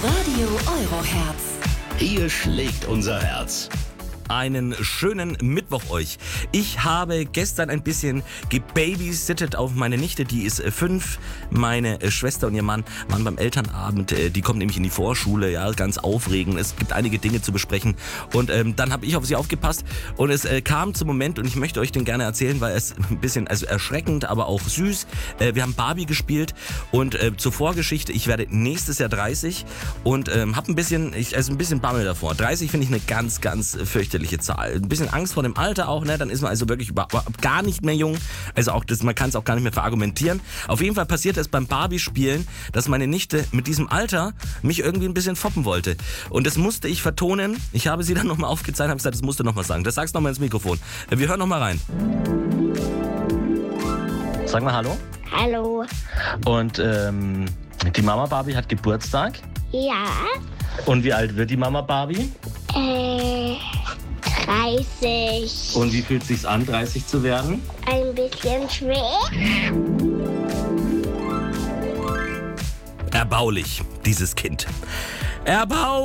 Radio Euroherz. Hier schlägt unser Herz. Einen schönen Mittwoch euch. Ich habe gestern ein bisschen gebabysittet auf meine Nichte, die ist 5. Meine Schwester und ihr Mann waren beim Elternabend, die kommt nämlich in die Vorschule, ja, ganz aufregend. Es gibt einige Dinge zu besprechen und dann habe ich auf sie aufgepasst und es kam zum Moment und ich möchte euch den gerne erzählen, weil es ein bisschen erschreckend, aber auch süß. Wir haben Barbie gespielt und zur Vorgeschichte, ich werde nächstes Jahr 30 und habe ein bisschen Bammel davor. 30 finde ich eine ganz, ganz fürchterliche Zahl. Ein bisschen Angst vor dem Alter auch, ne? Dann ist man also wirklich gar nicht mehr jung. Also auch das, man kann es auch gar nicht mehr verargumentieren. Auf jeden Fall passiert es beim Barbie-Spielen, dass meine Nichte mit diesem Alter mich irgendwie ein bisschen foppen wollte. Und das musste ich vertonen. Ich habe sie dann nochmal aufgezeigt und habe gesagt, das musst du nochmal sagen. Das sagst du nochmal ins Mikrofon. Wir hören nochmal rein. Sag mal Hallo. Hallo. Und die Mama Barbie hat Geburtstag. Ja. Und wie alt wird die Mama Barbie? 30. Und wie fühlt es sich an, 30 zu werden? Ein bisschen schwer. Erbaulich, dieses Kind. Erbaulich!